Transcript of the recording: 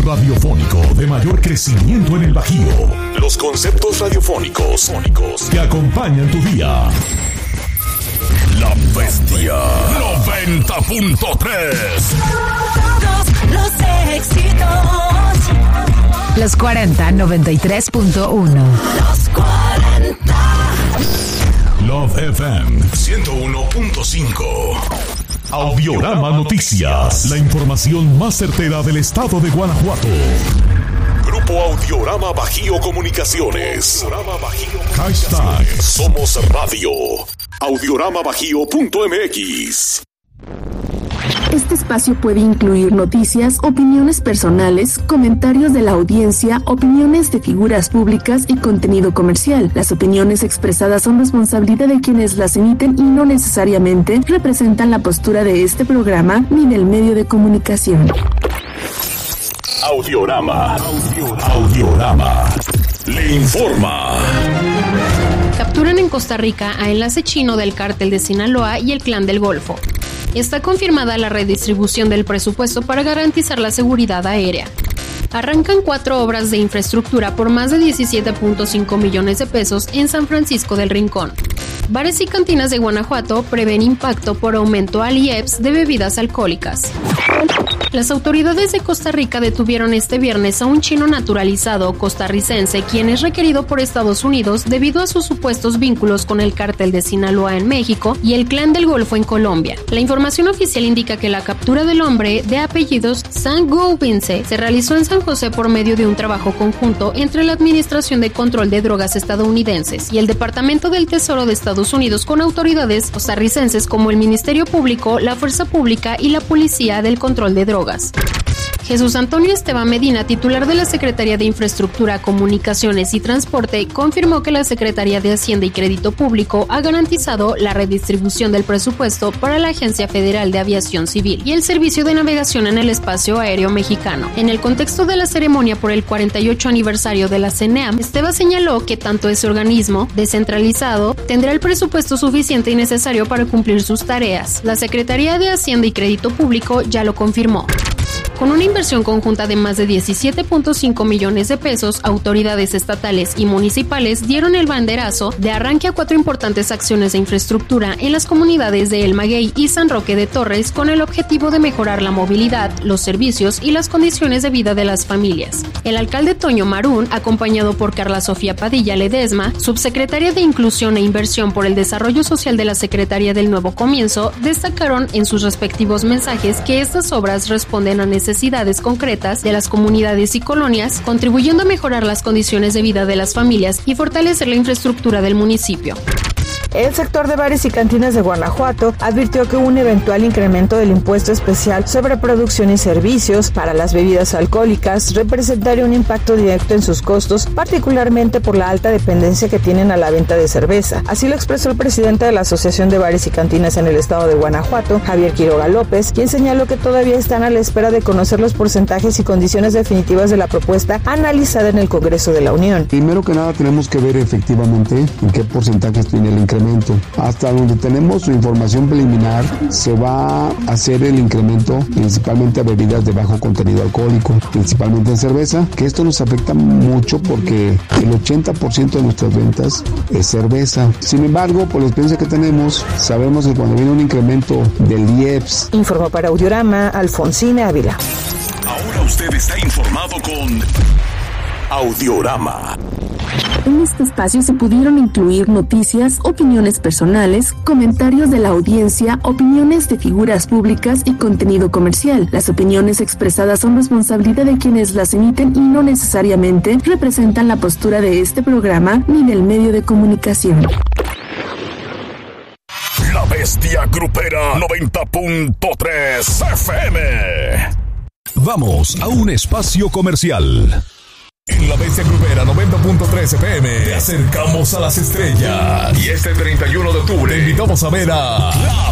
radiofónico de mayor crecimiento en el Bajío. Los conceptos radiofónicos que acompañan tu día. La Bestia 90.3. Todos los éxitos. Los 40 93.1. Los 40. Love FM 101.5. Audiorama Noticias. La información más certera del estado de Guanajuato. Grupo Audiorama Bajío Comunicaciones. Hashtag Somos Radio. Audioramabajío.mx. Este espacio puede incluir noticias, opiniones personales, comentarios de la audiencia, opiniones de figuras públicas y contenido comercial. Las opiniones expresadas son responsabilidad de quienes las emiten y no necesariamente representan la postura de este programa ni del medio de comunicación. Audiorama le informa. Capturan en Costa Rica a enlace chino del cártel de Sinaloa y el Clan del Golfo. Está confirmada la redistribución del presupuesto para garantizar la seguridad aérea. Arrancan 4 obras de infraestructura por más de 17.5 millones de pesos en San Francisco del Rincón. Bares y cantinas de Guanajuato prevén impacto por aumento al IEPS de bebidas alcohólicas. Las autoridades de Costa Rica detuvieron este viernes a un chino naturalizado costarricense, quien es requerido por Estados Unidos debido a sus supuestos vínculos con el cártel de Sinaloa en México y el Clan del Golfo en Colombia. La información oficial indica que la captura del hombre, de apellidos Sangovince, se realizó en San José por medio de un trabajo conjunto entre la Administración de Control de Drogas estadounidenses y el Departamento del Tesoro de Estados Unidos con autoridades costarricenses como el Ministerio Público, la Fuerza Pública y la Policía del Control de Drogas. Jesús Antonio Esteban Medina, titular de la Secretaría de Infraestructura, Comunicaciones y Transporte, confirmó que la Secretaría de Hacienda y Crédito Público ha garantizado la redistribución del presupuesto para la Agencia Federal de Aviación Civil y el Servicio de Navegación en el Espacio Aéreo Mexicano. En el contexto de la ceremonia por el 48 aniversario de la CENEAM, Esteban señaló que tanto ese organismo descentralizado tendrá el presupuesto suficiente y necesario para cumplir sus tareas. La Secretaría de Hacienda y Crédito Público ya lo confirmó. Con una inversión conjunta de más de 17.5 millones de pesos, autoridades estatales y municipales dieron el banderazo de arranque a 4 importantes acciones de infraestructura en las comunidades de El Maguey y San Roque de Torres con el objetivo de mejorar la movilidad, los servicios y las condiciones de vida de las familias. El alcalde Toño Marún, acompañado por Carla Sofía Padilla Ledesma, subsecretaria de Inclusión e Inversión por el Desarrollo Social de la Secretaría del Nuevo Comienzo, destacaron en sus respectivos mensajes que estas obras responden a necesidades concretas de las comunidades y colonias, contribuyendo a mejorar las condiciones de vida de las familias y fortalecer la infraestructura del municipio. El sector de bares y cantinas de Guanajuato advirtió que un eventual incremento del impuesto especial sobre producción y servicios para las bebidas alcohólicas representaría un impacto directo en sus costos, particularmente por la alta dependencia que tienen a la venta de cerveza. Así lo expresó el presidente de la Asociación de Bares y Cantinas en el estado de Guanajuato, Javier Quiroga López, quien señaló que todavía están a la espera de conocer los porcentajes y condiciones definitivas de la propuesta analizada en el Congreso de la Unión. Primero que nada tenemos que ver efectivamente en qué porcentajes tiene el incremento. Hasta donde tenemos su información preliminar, se va a hacer el incremento principalmente a bebidas de bajo contenido alcohólico, principalmente en cerveza, que esto nos afecta mucho porque el 80% de nuestras ventas es cerveza. Sin embargo, por la experiencia que tenemos, sabemos que cuando viene un incremento del IEPS. Informó para Audiorama, Alfonsina Ávila. Ahora usted está informado con Audiorama. En este espacio se pudieron incluir noticias, opiniones personales, comentarios de la audiencia, opiniones de figuras públicas y contenido comercial. Las opiniones expresadas son responsabilidad de quienes las emiten y no necesariamente representan la postura de este programa ni del medio de comunicación. La Bestia Grupera 90.3 FM. Vamos a un espacio comercial. En la Bestia Grupera 90.3 FM te acercamos a las estrellas. Y este 31 de octubre te invitamos a ver a